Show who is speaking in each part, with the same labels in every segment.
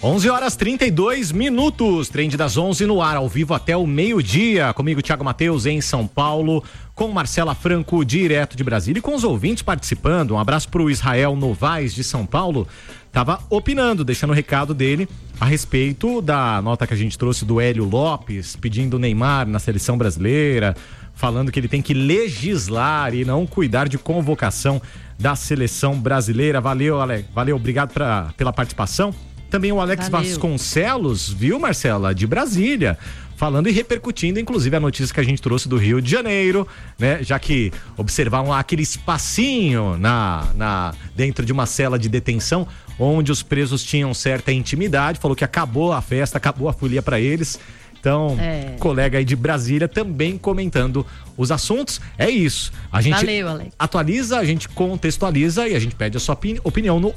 Speaker 1: 11h32, Trend das 11 no ar, ao vivo até o meio-dia. Comigo, Thiago Matheus, em São Paulo, com Marcela Franco, direto de Brasília, e com os ouvintes participando. Um abraço pro Israel Novaes, de São Paulo. Tava opinando, deixando o recado dele a respeito da nota que a gente trouxe do Hélio Lopes, pedindo o Neymar na seleção brasileira, falando que ele tem que legislar e não cuidar de convocação da seleção brasileira. Valeu, Alex. Valeu, obrigado pela participação. Também o Alex Vasconcelos, viu, Marcela, de Brasília, falando e repercutindo, inclusive, a notícia que a gente trouxe do Rio de Janeiro, né? Já que observavam lá aquele espacinho dentro de uma cela de detenção, onde os presos tinham certa intimidade, falou que acabou a festa, acabou a folia para eles. Então, colega aí de Brasília também comentando os assuntos. É isso. A gente atualiza, a gente contextualiza e a gente pede a sua opinião no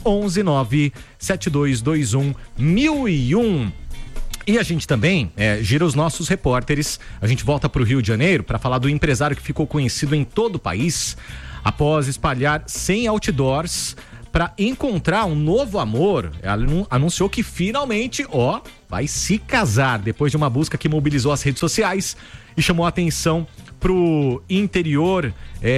Speaker 1: 11972211001. E a gente também gira os nossos repórteres. A gente volta para o Rio de Janeiro para falar do empresário que ficou conhecido em todo o país após espalhar 100 outdoors para encontrar um novo amor. Ela anunciou que finalmente, vai se casar depois de uma busca que mobilizou as redes sociais e chamou a atenção pro interior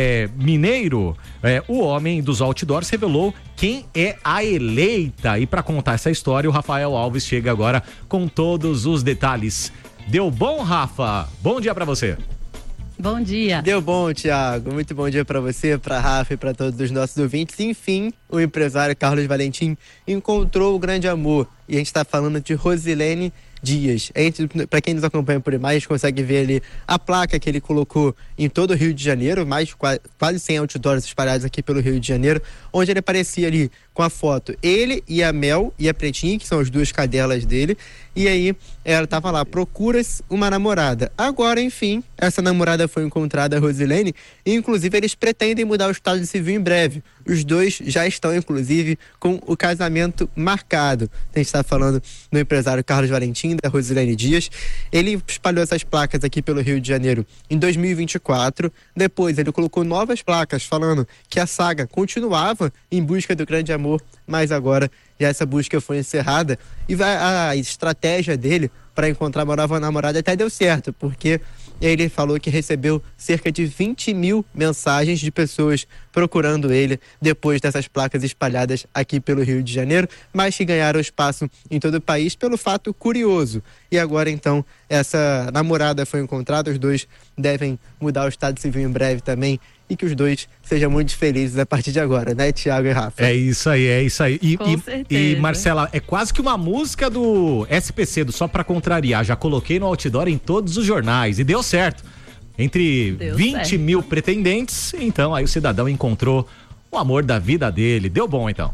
Speaker 1: mineiro. O homem dos outdoors revelou quem é a eleita. E para contar essa história, o Rafael Alves chega agora com todos os detalhes. Deu bom, Rafa? Bom dia para você.
Speaker 2: Bom dia.
Speaker 3: Deu bom, Thiago. Muito bom dia para você, para Rafa e para todos os nossos ouvintes. Enfim, o empresário Carlos Valentim encontrou o grande amor. E a gente está falando de Rosilene Dias. Para quem nos acompanha por imagens, consegue ver ali a placa que ele colocou em todo o Rio de Janeiro, mais quase 100 outdoors espalhados aqui pelo Rio de Janeiro, onde ele aparecia ali com a foto, ele e a Mel e a Pretinha, que são as duas cadelas dele, e aí ela estava lá, procura-se uma namorada. Agora, enfim, essa namorada foi encontrada, a Rosilene, e inclusive eles pretendem mudar o estado civil em breve. Os dois já estão, inclusive, com o casamento marcado. A gente está falando do empresário Carlos Valentim, da Rosilene Dias. Ele espalhou essas placas aqui pelo Rio de Janeiro em 2024. Depois ele colocou novas placas falando que a saga continuava em busca do grande amor, mas agora já essa busca foi encerrada e a estratégia dele para encontrar uma nova namorada até deu certo, porque ele falou que recebeu cerca de 20 mil mensagens de pessoas procurando ele depois dessas placas espalhadas aqui pelo Rio de Janeiro, mas que ganharam espaço em todo o país pelo fato curioso. E agora, então, essa namorada foi encontrada, os dois devem mudar o estado civil em breve também, e que os dois sejam muito felizes a partir de agora, né, Thiago e Rafa?
Speaker 1: É isso aí.
Speaker 2: Com certeza.
Speaker 1: E Marcela, é quase que uma música do SPC, do Só Pra Contrariar. Já coloquei no outdoor em todos os jornais e deu certo. Entre 20 mil pretendentes, então aí o cidadão encontrou o amor da vida dele. Deu bom, então.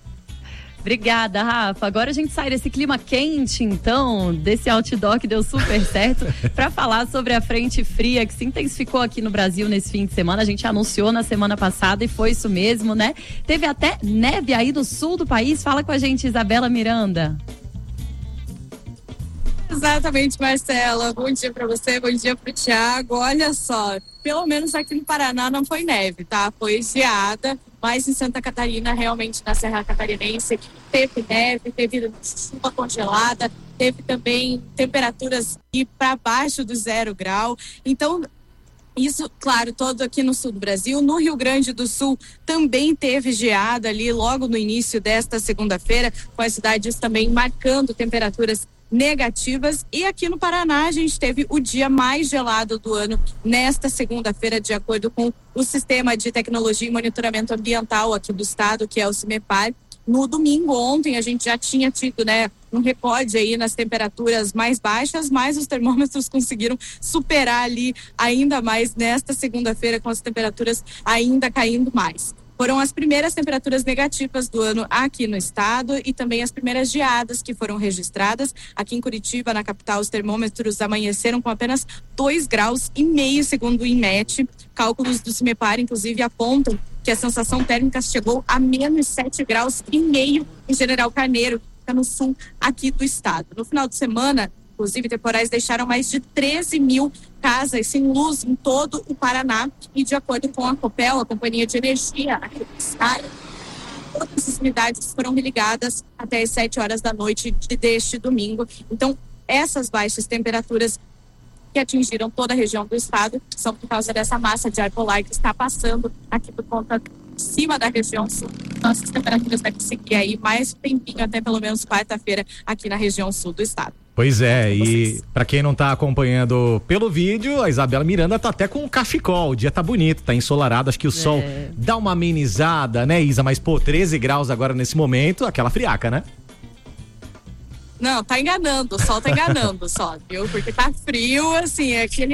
Speaker 2: Obrigada, Rafa. Agora a gente sai desse clima quente, então, desse outdoor que deu super certo, para falar sobre a frente fria que se intensificou aqui no Brasil nesse fim de semana. A gente anunciou na semana passada e foi isso mesmo, né? Teve até neve aí no sul do país. Fala com a gente, Isabela Miranda.
Speaker 4: Exatamente, Marcela. Bom dia para você, bom dia para o Thiago. Olha só, pelo menos aqui no Paraná não foi neve, tá? Foi geada, mas em Santa Catarina, realmente na Serra Catarinense, teve neve, teve chuva congelada, teve também temperaturas para baixo do 0 grau. Então, isso, claro, todo aqui no sul do Brasil. No Rio Grande do Sul também teve geada ali logo no início desta segunda-feira, com as cidades também marcando temperaturas negativas. E aqui no Paraná a gente teve o dia mais gelado do ano nesta segunda-feira, de acordo com o Sistema de Tecnologia e Monitoramento Ambiental aqui do estado, que é o CIMEPAR. No domingo, ontem, a gente já tinha tido, né, um recorde aí nas temperaturas mais baixas, mas os termômetros conseguiram superar ali ainda mais nesta segunda-feira, com as temperaturas ainda caindo mais. Foram as primeiras temperaturas negativas do ano aqui no estado e também as primeiras geadas que foram registradas. Aqui em Curitiba, na capital, os termômetros amanheceram com apenas 2,5 graus, segundo o INMET. Cálculos do CIMEPAR, inclusive, apontam que a sensação térmica chegou a menos 7,5 graus em General Carneiro, que fica no sul aqui do estado. No final de semana, inclusive, temporais deixaram mais de 13 mil casas sem luz em todo o Paraná. E de acordo com a Copel, a Companhia de Energia aqui do estado, todas as unidades foram religadas até as 7 horas da noite deste domingo. Então, essas baixas temperaturas que atingiram toda a região do estado são por causa dessa massa de ar polar que está passando aqui por conta de cima da região sul. Nossas temperaturas devem seguir aí mais um tempinho, até pelo menos quarta-feira, aqui na região sul do estado.
Speaker 1: Pois é, e para quem não tá acompanhando pelo vídeo, a Isabela Miranda tá até com um cachecol, o dia tá bonito, tá ensolarado, acho que o sol dá uma amenizada, né, Isa? Mas, 13 graus agora nesse momento, aquela friaca, né?
Speaker 4: Não, tá enganando, o sol tá enganando só, viu? Porque tá frio, assim,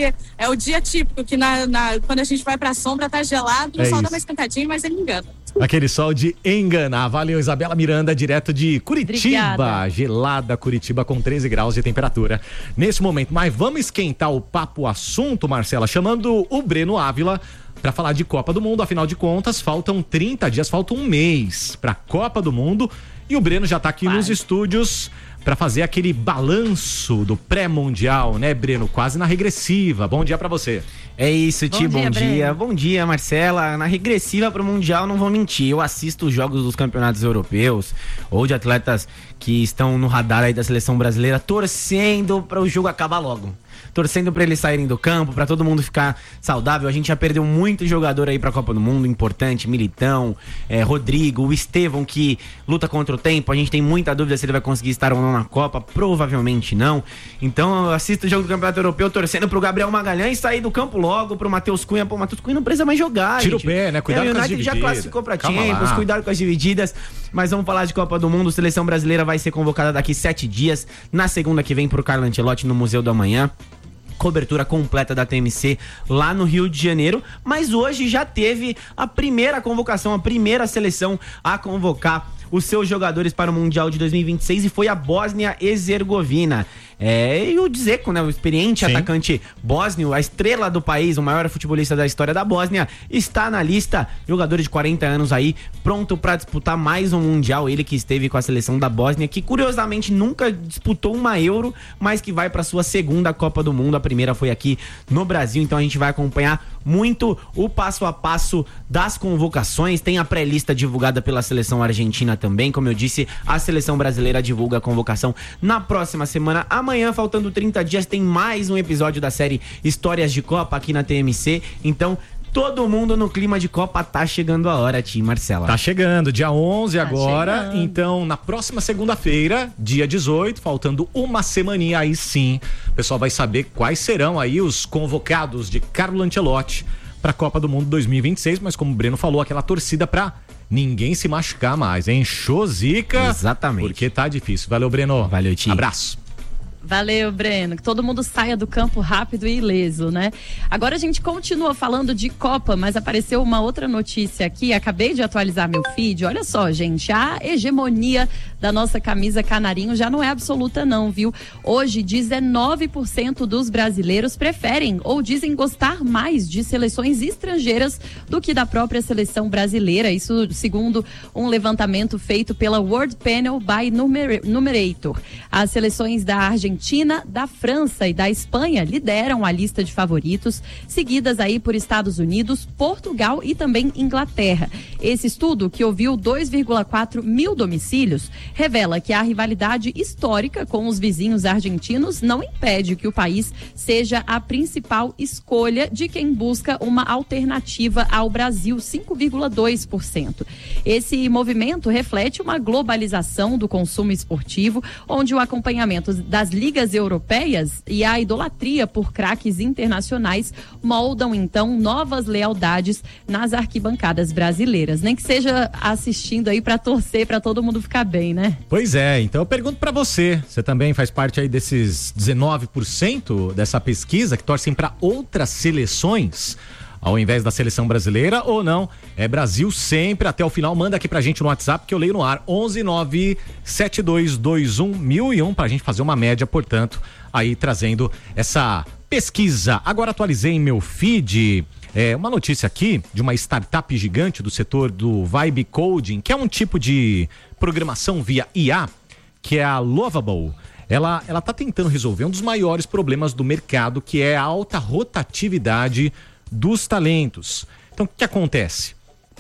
Speaker 4: é o dia típico que quando a gente vai pra sombra tá gelado, o sol dá uma esquentadinha, mas ele engana.
Speaker 1: Aquele sol de enganar. Valeu, Isabela Miranda, direto de Curitiba.
Speaker 2: Obrigada.
Speaker 1: Gelada Curitiba com 13 graus de temperatura nesse momento. Mas vamos esquentar o papo, o assunto, Marcela, chamando o Breno Ávila para falar de Copa do Mundo. Afinal de contas, faltam 30 dias, falta um mês pra Copa do Mundo. E o Breno já tá aqui nos estúdios para fazer aquele balanço do pré-mundial, né, Breno? Quase na regressiva. Bom dia para você.
Speaker 5: É isso, Ti, bom dia.
Speaker 2: Breno.
Speaker 5: Bom dia, Marcela. Na regressiva pro Mundial, não vou mentir, eu assisto os jogos dos campeonatos europeus ou de atletas que estão no radar aí da seleção brasileira, torcendo para o jogo acabar logo. Torcendo para eles saírem do campo, para todo mundo ficar saudável. A gente já perdeu muito jogador aí pra Copa do Mundo, importante, Militão, Rodrigo, o Estevão, que luta contra o tempo. A gente tem muita dúvida se ele vai conseguir estar ou não na Copa, provavelmente não. Então eu assisto o jogo do Campeonato Europeu torcendo pro Gabriel Magalhães sair do campo logo, pro Matheus Cunha. Pô, o Matheus Cunha não precisa mais jogar,
Speaker 1: Tira
Speaker 5: gente.
Speaker 1: o pé, né? Cuidado com as divididas.
Speaker 5: O United já classificou pra
Speaker 1: Calma
Speaker 5: Champions,
Speaker 1: lá.
Speaker 5: cuidado com as divididas. Mas vamos falar de Copa do Mundo. Seleção brasileira vai ser convocada daqui 7 dias, na segunda que vem, pro Carlo Ancelotti no Museu do Amanhã. Cobertura completa da TMC lá no Rio de Janeiro, mas hoje já teve a primeira convocação, a primeira seleção a convocar os seus jogadores para o Mundial de 2026 e foi a Bósnia-Herzegovina. E o Dzeko, né, o experiente atacante bósnio, a estrela do país, o maior futebolista da história da Bósnia, está na lista. Jogador de 40 anos aí, pronto para disputar mais um Mundial. Ele que esteve com a seleção da Bósnia, que curiosamente nunca disputou uma Euro, mas que vai para sua segunda Copa do Mundo. A primeira foi aqui no Brasil, então a gente vai acompanhar muito o passo a passo das convocações. Tem a pré-lista divulgada pela seleção argentina também. Como eu disse, a seleção brasileira divulga a convocação na próxima semana. Amanhã, faltando 30 dias, tem mais um episódio da série Histórias de Copa aqui na TMC. Então, todo mundo no clima de Copa. Tá chegando a hora, Tim, Marcela.
Speaker 1: Tá chegando, dia 11 agora.
Speaker 2: chegando.
Speaker 1: Então, na próxima segunda-feira, dia 18, faltando uma semaninha, aí sim, o pessoal vai saber quais serão aí os convocados de Carlo Ancelotti pra Copa do Mundo 2026. Mas como o Breno falou, aquela torcida pra ninguém se machucar mais, hein? Zica.
Speaker 5: Exatamente.
Speaker 1: Porque tá difícil. Valeu, Breno.
Speaker 5: Valeu, Tim.
Speaker 1: Abraço.
Speaker 2: Valeu, Breno. Que todo mundo saia do campo rápido e ileso, né? Agora a gente continua falando de Copa, mas apareceu uma outra notícia aqui. Acabei de atualizar meu feed. Olha só, gente, a hegemonia da nossa camisa canarinho já não é absoluta não, viu? Hoje, 19% dos brasileiros preferem ou dizem gostar mais de seleções estrangeiras do que da própria seleção brasileira. Isso segundo um levantamento feito pela World Panel by Numerator. As seleções da Argentina, da França e da Espanha lideram a lista de favoritos, seguidas aí por Estados Unidos, Portugal e também Inglaterra. Esse estudo, que ouviu 2,4 mil domicílios, revela que a rivalidade histórica com os vizinhos argentinos não impede que o país seja a principal escolha de quem busca uma alternativa ao Brasil, 5,2%. Esse movimento reflete uma globalização do consumo esportivo, onde o acompanhamento das ligas europeias e a idolatria por craques internacionais moldam então novas lealdades nas arquibancadas brasileiras, nem que seja assistindo aí para torcer para todo mundo ficar bem, né?
Speaker 1: Pois é, então eu pergunto pra você também faz parte aí desses 19% dessa pesquisa que torcem pra outras seleções ao invés da seleção brasileira ou não? É Brasil sempre até o final. Manda aqui pra gente no WhatsApp que eu leio no ar, 11972211001, pra gente fazer uma média, portanto, aí trazendo essa pesquisa. Agora atualizei em meu feed uma notícia aqui de uma startup gigante do setor do Vibe Coding, que é um tipo de programação via IA, que é a Lovable. Ela tá tentando resolver um dos maiores problemas do mercado, que é a alta rotatividade dos talentos. Então, o que acontece?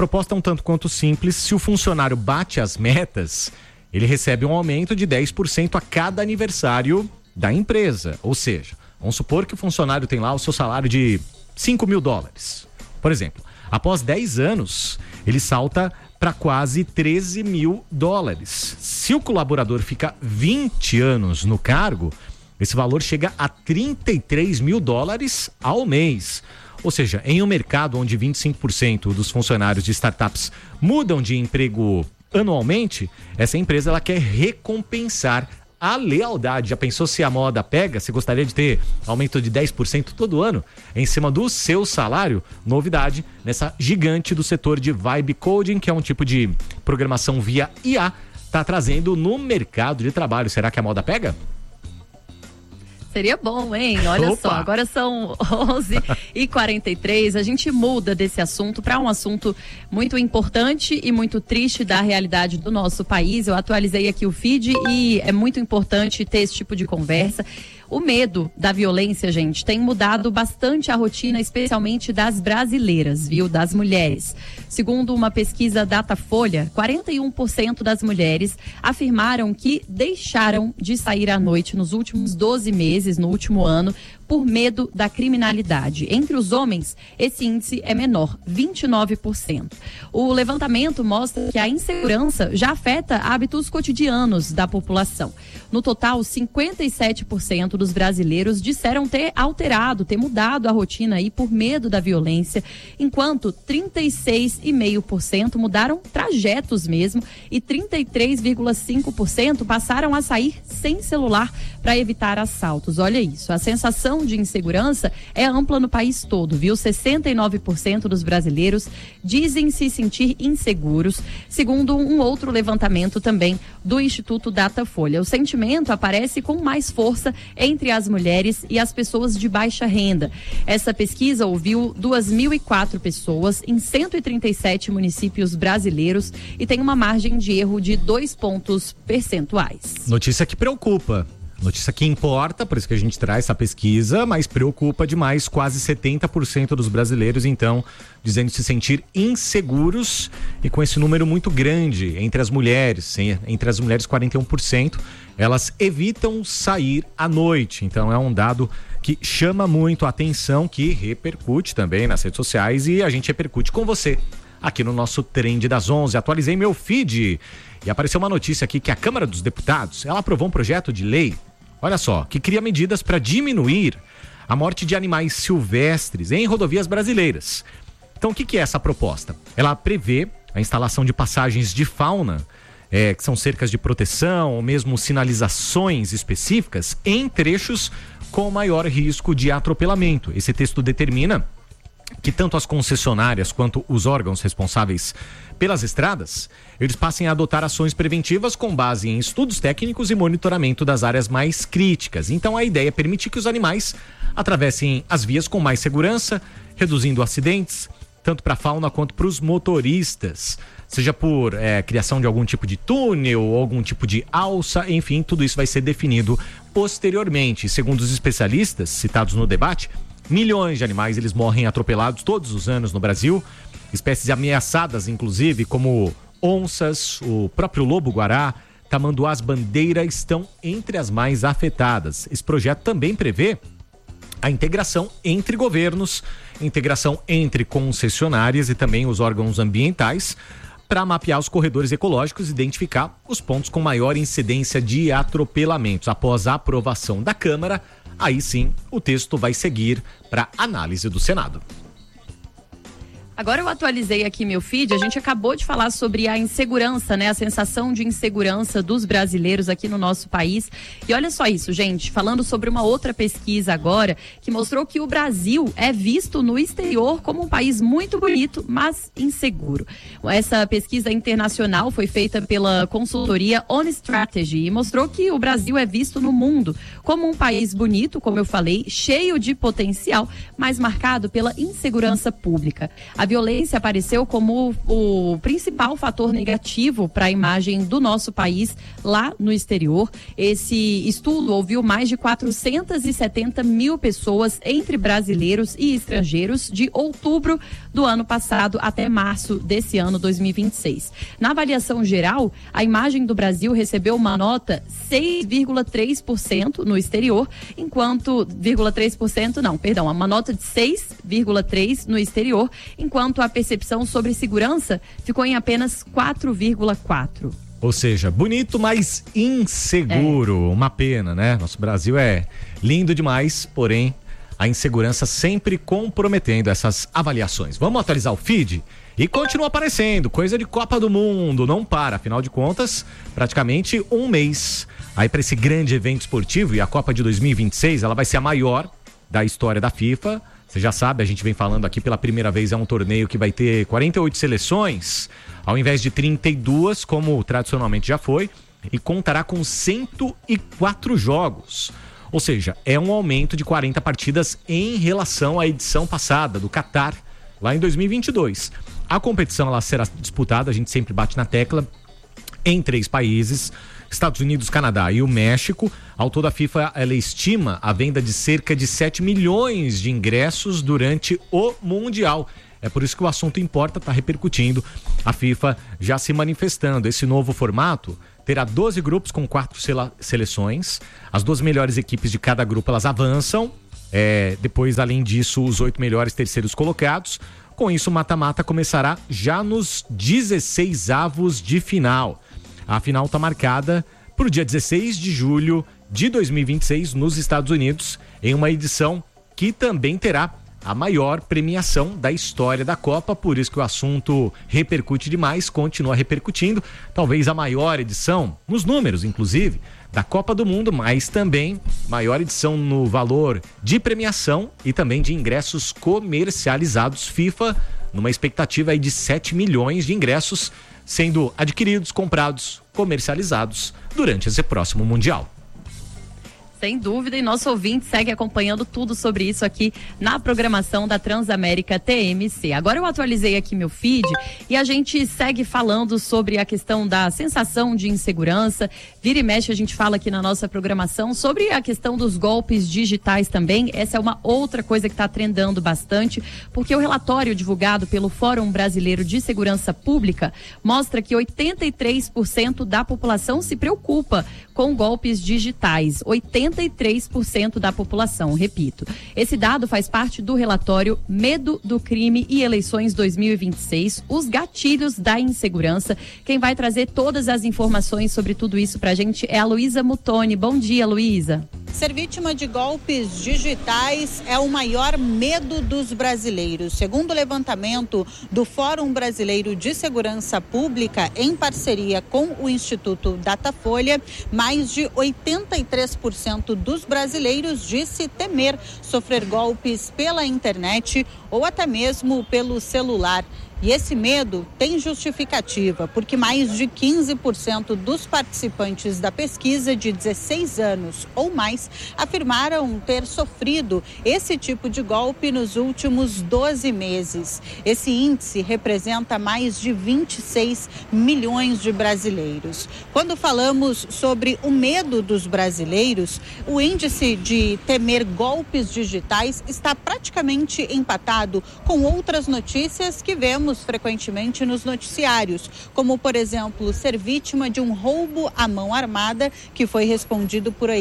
Speaker 1: proposta é um tanto quanto simples. Se o funcionário bate as metas, ele recebe um aumento de 10% a cada aniversário da empresa. Ou seja, vamos supor que o funcionário tem lá o seu salário de $5.000. Por exemplo, após 10 anos, ele salta para quase $13.000. Se o colaborador fica 20 anos no cargo, esse valor chega a $33.000 ao mês. Ou seja, em um mercado onde 25% dos funcionários de startups mudam de emprego anualmente, essa empresa ela quer recompensar a lealdade. Já pensou se a moda pega? Você gostaria de ter aumento de 10% todo ano em cima do seu salário? Novidade nessa gigante do setor de vibe coding, que é um tipo de programação via IA, tá trazendo no mercado de trabalho. Será que a moda pega?
Speaker 2: Seria bom, hein? Olha só, agora são 11h43. A gente muda desse assunto para um assunto muito importante e muito triste da realidade do nosso país. Eu atualizei aqui o feed e é muito importante ter esse tipo de conversa. O medo da violência, gente, tem mudado bastante a rotina, especialmente das brasileiras, viu? Das mulheres. Segundo uma pesquisa Datafolha, 41% das mulheres afirmaram que deixaram de sair à noite nos últimos 12 meses, no último ano, por medo da criminalidade. Entre os homens, esse índice é menor, 29%. O levantamento mostra que a insegurança já afeta hábitos cotidianos da população. No total, 57% dos brasileiros disseram ter mudado a rotina aí por medo da violência, enquanto 36,5% mudaram trajetos mesmo e 33,5% passaram a sair sem celular para evitar assaltos. Olha isso, a sensação de insegurança é ampla no país todo, viu? 69% dos brasileiros dizem se sentir inseguros, segundo um outro levantamento também do Instituto Datafolha. O sentimento aparece com mais força entre as mulheres e as pessoas de baixa renda. Essa pesquisa ouviu 2.004 pessoas em 137 municípios brasileiros e tem uma margem de erro de 2 pontos percentuais.
Speaker 1: Notícia que preocupa. Notícia que importa, por isso que a gente traz essa pesquisa, mas preocupa demais. Quase 70% dos brasileiros, então, dizendo se sentir inseguros, e com esse número muito grande entre as mulheres, 41%, elas evitam sair à noite. Então é um dado que chama muito a atenção, que repercute também nas redes sociais, e a gente repercute com você aqui no nosso Trend das 11. Atualizei meu feed e apareceu uma notícia aqui que a Câmara dos Deputados, ela aprovou um projeto de lei, olha só, que cria medidas para diminuir a morte de animais silvestres em rodovias brasileiras. Então, o que é essa proposta? Ela prevê a instalação de passagens de fauna, que são cercas de proteção ou mesmo sinalizações específicas em trechos com maior risco de atropelamento. Esse texto determina que tanto as concessionárias quanto os órgãos responsáveis pelas estradas, eles passem a adotar ações preventivas com base em estudos técnicos e monitoramento das áreas mais críticas. Então a ideia é permitir que os animais atravessem as vias com mais segurança, reduzindo acidentes, tanto para a fauna quanto para os motoristas, seja por criação de algum tipo de túnel ou algum tipo de alça, enfim, tudo isso vai ser definido posteriormente. Segundo os especialistas citados no debate, milhões de animais eles morrem atropelados todos os anos no Brasil, espécies ameaçadas inclusive como onças, o próprio lobo-guará, tamanduás-bandeira estão entre as mais afetadas. Esse projeto também prevê a integração entre governos, integração entre concessionárias e também os órgãos ambientais para mapear os corredores ecológicos e identificar os pontos com maior incidência de atropelamentos. Após a aprovação da Câmara, aí sim o texto vai seguir para análise do Senado.
Speaker 2: Agora eu atualizei aqui meu feed, a gente acabou de falar sobre a insegurança, né? A sensação de insegurança dos brasileiros aqui no nosso país. E olha só isso, gente, falando sobre uma outra pesquisa agora, que mostrou que o Brasil é visto no exterior como um país muito bonito, mas inseguro. Essa pesquisa internacional foi feita pela consultoria On Strategy e mostrou que o Brasil é visto no mundo como um país bonito, como eu falei, cheio de potencial, mas marcado pela insegurança pública. A violência apareceu como o principal fator negativo para a imagem do nosso país lá no exterior. Esse estudo ouviu mais de 470 mil pessoas, entre brasileiros e estrangeiros, de outubro do ano passado até março desse ano, 2026. Na avaliação geral, a imagem do Brasil recebeu uma nota 6,3% no exterior, enquanto uma nota de 6,3% no exterior, enquanto a percepção sobre segurança ficou em apenas 4,4%.
Speaker 1: Ou seja, bonito, mas inseguro. Uma pena, né? Nosso Brasil é lindo demais, porém a insegurança sempre comprometendo essas avaliações. Vamos atualizar o feed? E continua aparecendo, coisa de Copa do Mundo, não para, afinal de contas, praticamente um mês aí para esse grande evento esportivo, e a Copa de 2026, ela vai ser a maior da história da FIFA. Você já sabe, a gente vem falando aqui pela primeira vez, é um torneio que vai ter 48 seleções, ao invés de 32, como tradicionalmente já foi, e contará com 104 jogos. Ou seja, é um aumento de 40 partidas em relação à edição passada, do Catar, lá em 2022. A competição ela será disputada, a gente sempre bate na tecla, em 3 países, Estados Unidos, Canadá e o México. Ao todo, a FIFA ela estima a venda de cerca de 7 milhões de ingressos durante o Mundial. É por isso que o assunto importa, está repercutindo. A FIFA já se manifestando. Esse novo formato terá 12 grupos com 4 seleções. As 2 melhores equipes de cada grupo elas avançam. Depois, além disso, os 8 melhores terceiros colocados. Com isso, o mata-mata começará já nos 16avos de final. A final está marcada para o dia 16 de julho de 2026 nos Estados Unidos, em uma edição que também terá a maior premiação da história da Copa, por isso que o assunto repercute demais, continua repercutindo, talvez a maior edição, nos números inclusive, da Copa do Mundo, mas também maior edição no valor de premiação e também de ingressos comercializados. FIFA, numa expectativa aí de 7 milhões de ingressos sendo adquiridos, comprados, comercializados durante esse próximo Mundial.
Speaker 2: Sem dúvida, e nosso ouvinte segue acompanhando tudo sobre isso aqui na programação da Transamérica TMC. Agora eu atualizei aqui meu feed e a gente segue falando sobre a questão da sensação de insegurança. Vira e mexe a gente fala aqui na nossa programação sobre a questão dos golpes digitais também. Essa é uma outra coisa que está trendando bastante, porque o relatório divulgado pelo Fórum Brasileiro de Segurança Pública mostra que 83% da população se preocupa com golpes digitais. 83% da população, repito. Esse dado faz parte do relatório Medo do Crime e Eleições 2026, os gatilhos da insegurança. Quem vai trazer todas as informações sobre tudo isso pra gente é a Luísa Mutoni. Bom dia, Luísa.
Speaker 6: Ser vítima de golpes digitais é o maior medo dos brasileiros. Segundo o levantamento do Fórum Brasileiro de Segurança Pública, em parceria com o Instituto Datafolha, mais de 83% dos brasileiros disse temer sofrer golpes pela internet ou até mesmo pelo celular. E esse medo tem justificativa, porque mais de 15% dos participantes da pesquisa de 16 anos ou mais afirmaram ter sofrido esse tipo de golpe nos últimos 12 meses. Esse índice representa mais de 26 milhões de brasileiros. Quando falamos sobre o medo dos brasileiros, o índice de temer golpes digitais está praticamente empatado com outras notícias que vemos frequentemente nos noticiários, como, por exemplo, ser vítima de um roubo à mão armada, que foi respondido por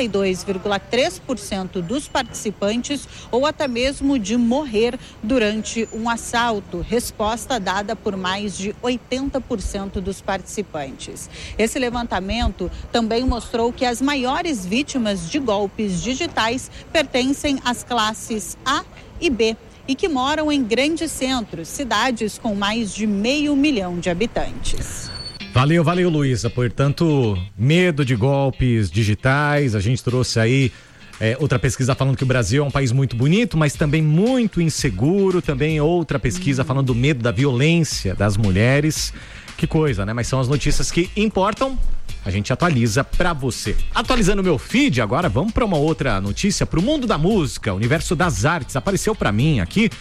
Speaker 6: 82,3% dos participantes, ou até mesmo de morrer durante um assalto, resposta dada por mais de 80% dos participantes. Esse levantamento também mostrou que as maiores vítimas de golpes digitais pertencem às classes A e B, e que moram em grandes centros, cidades com mais de 500 mil de habitantes.
Speaker 1: Valeu, Luísa. Portanto, medo de golpes digitais. A gente trouxe aí outra pesquisa falando que o Brasil é um país muito bonito, mas também muito inseguro. Também outra pesquisa falando do medo da violência das mulheres. Que coisa, né? Mas são as notícias que importam. A gente atualiza pra você. Atualizando o meu feed, agora vamos pra uma outra notícia, pro mundo da música, universo das artes. Apareceu pra mim aqui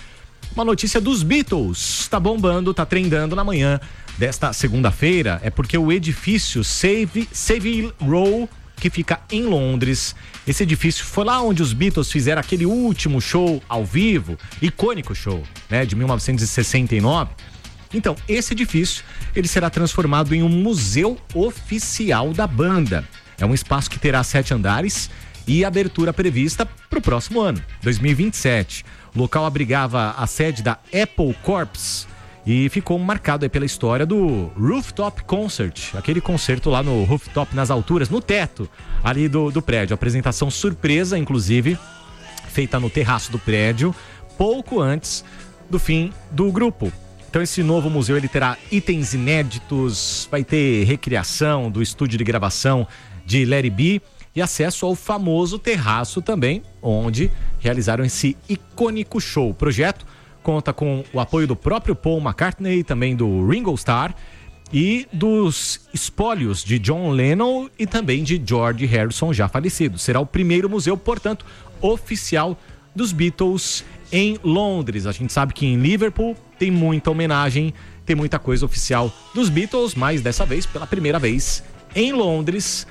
Speaker 1: Uma notícia dos Beatles. Tá bombando, tá trendando na manhã desta segunda-feira. É porque o edifício Savile Row, que fica em Londres, esse edifício foi lá onde os Beatles fizeram aquele último show ao vivo, icônico show, né, de 1969. Então, esse edifício, ele será transformado em um museu oficial da banda. É um espaço que terá 7 andares e abertura prevista para o próximo ano, 2027. O local abrigava a sede da Apple Corps e ficou marcado aí pela história do Rooftop Concert, aquele concerto lá no rooftop, nas alturas, no teto ali do prédio. Apresentação surpresa, inclusive, feita no terraço do prédio, pouco antes do fim do grupo. Então esse novo museu, ele terá itens inéditos, vai ter recriação do estúdio de gravação de Let It Be e acesso ao famoso terraço também, onde realizaram esse icônico show. O projeto conta com o apoio do próprio Paul McCartney e também do Ringo Starr e dos espólios de John Lennon e também de George Harrison, já falecido. Será o primeiro museu, portanto, oficial dos Beatles em Londres. A gente sabe que em Liverpool tem muita homenagem, tem muita coisa oficial dos Beatles, mas dessa vez, pela primeira vez, em Londres.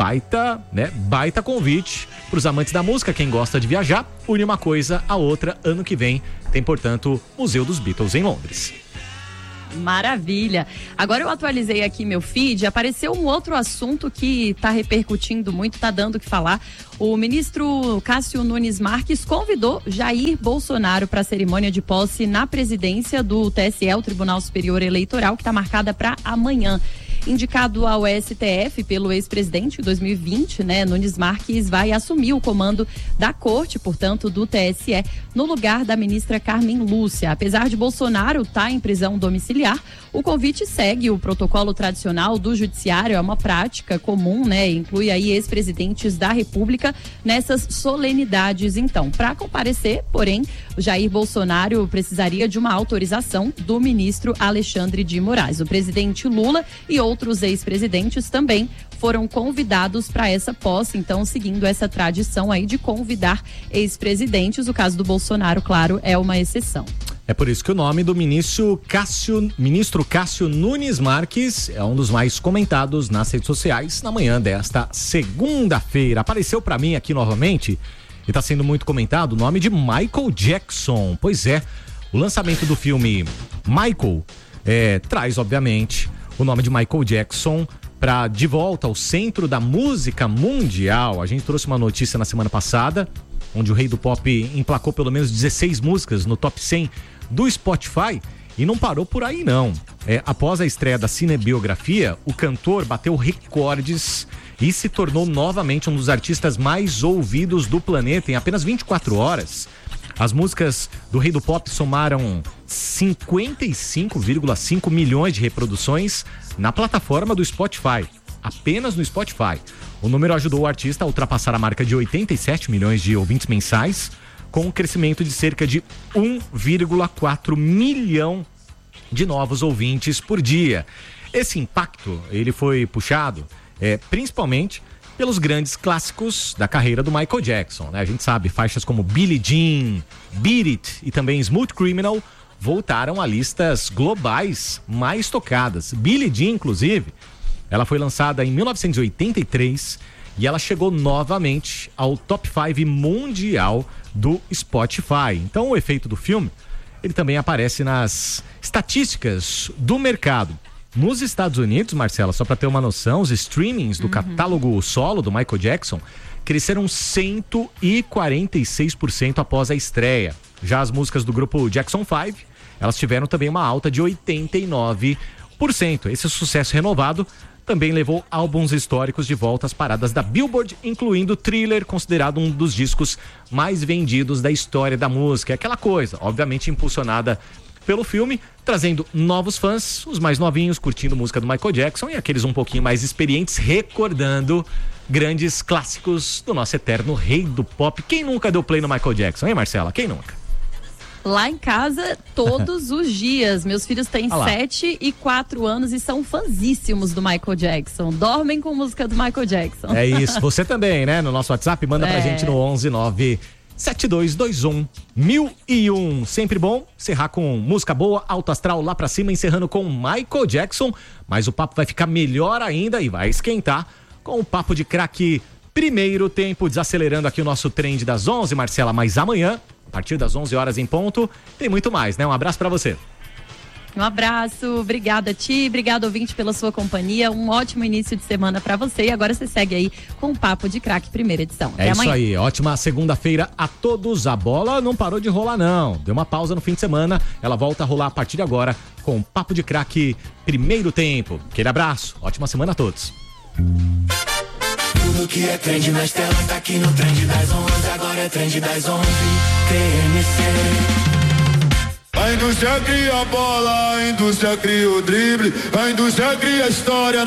Speaker 1: Baita convite para os amantes da música, quem gosta de viajar, une uma coisa a outra. Ano que vem tem, portanto, Museu dos Beatles em Londres.
Speaker 2: Maravilha. Agora eu atualizei aqui meu feed, apareceu um outro assunto que está repercutindo muito, está dando o que falar. O ministro Cássio Nunes Marques convidou Jair Bolsonaro para a cerimônia de posse na presidência do TSE, o Tribunal Superior Eleitoral, que está marcada para amanhã. Indicado ao STF pelo ex-presidente em 2020, Nunes Marques vai assumir o comando da corte, portanto, do TSE, no lugar da ministra Carmen Lúcia. Apesar de Bolsonaro estar em prisão domiciliar, o convite segue o protocolo tradicional do judiciário, é uma prática comum, inclui aí ex-presidentes da República nessas solenidades. Então, para comparecer, porém, o Jair Bolsonaro precisaria de uma autorização do ministro Alexandre de Moraes. O presidente Lula e outros ex-presidentes também foram convidados para essa posse, então seguindo essa tradição aí de convidar ex-presidentes. O caso do Bolsonaro, claro, é uma exceção.
Speaker 1: É por isso que o nome do ministro Cássio Nunes Marques é um dos mais comentados nas redes sociais na manhã desta segunda-feira. Apareceu para mim aqui novamente e está sendo muito comentado o nome de Michael Jackson. Pois é, o lançamento do filme Michael traz, obviamente, o nome de Michael Jackson para de volta ao centro da música mundial. A gente trouxe uma notícia na semana passada, onde o rei do pop emplacou pelo menos 16 músicas no top 100 do Spotify e não parou por aí não. Após a estreia da cinebiografia, o cantor bateu recordes e se tornou novamente um dos artistas mais ouvidos do planeta em apenas 24 horas. As músicas do rei do pop somaram 55,5 milhões de reproduções na plataforma do Spotify, apenas no Spotify. O número ajudou o artista a ultrapassar a marca de 87 milhões de ouvintes mensais, com um crescimento de cerca de 1,4 milhão de novos ouvintes por dia. Esse impacto, ele foi puxado principalmente pelos grandes clássicos da carreira do Michael Jackson, A gente sabe, faixas como Billie Jean, Beat It e também Smooth Criminal voltaram a listas globais mais tocadas. Billie Jean, inclusive, ela foi lançada em 1983 e ela chegou novamente ao top 5 mundial do Spotify. Então o efeito do filme, ele também aparece nas estatísticas do mercado. Nos Estados Unidos, Marcela, só para ter uma noção, os streamings do catálogo solo do Michael Jackson cresceram 146% após a estreia. Já as músicas do grupo Jackson 5, elas tiveram também uma alta de 89%. Esse sucesso renovado também levou álbuns históricos de volta às paradas da Billboard, incluindo Thriller, considerado um dos discos mais vendidos da história da música. Aquela coisa, obviamente impulsionada pelo filme, trazendo novos fãs, os mais novinhos curtindo música do Michael Jackson e aqueles um pouquinho mais experientes recordando grandes clássicos do nosso eterno rei do pop. Quem nunca deu play no Michael Jackson, hein, Marcela? Quem nunca?
Speaker 2: Lá em casa, todos os dias. Meus filhos têm 7 e 4 anos e são fãzíssimos do Michael Jackson. Dormem com música do Michael Jackson.
Speaker 1: É isso. Você também, né? No nosso WhatsApp, manda pra gente no 11 7221-1001. Sempre bom encerrar com música boa, alto astral lá pra cima, encerrando com Michael Jackson. Mas o papo vai ficar melhor ainda e vai esquentar com o papo de craque primeiro tempo, desacelerando aqui o nosso trend das 11, Marcela. Mas amanhã, a partir das 11 horas em ponto, tem muito mais, né? Um abraço pra você.
Speaker 2: Um abraço, obrigada Ti, obrigado ouvinte pela sua companhia, um ótimo início de semana pra você e agora você segue aí com o Papo de Craque primeira edição.
Speaker 1: Até amanhã. Isso aí, ótima segunda-feira a todos. A bola não parou de rolar não, deu uma pausa no fim de semana, ela volta a rolar a partir de agora com o Papo de Craque primeiro tempo. Aquele abraço, ótima semana a todos.
Speaker 7: Tudo que é trend nas telas tá aqui no Trend das 11, agora é Trend das 11, TMC. A indústria cria a bola, a indústria cria o drible, a indústria cria a história.